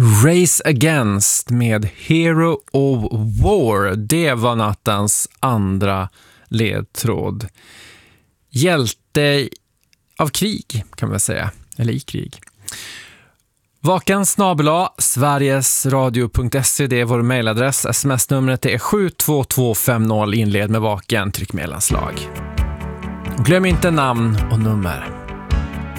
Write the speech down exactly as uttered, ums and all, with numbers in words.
Race Against med Hero of War. Det var nattens andra ledtråd. Hjälte av krig kan man säga. Eller i krig. Vaken snabel-a sverigesradio punkt se, det är vår mejladress. Sms-numret är sju två två fem noll. Inled med vaken, tryck mellanslag. Glöm inte namn och nummer.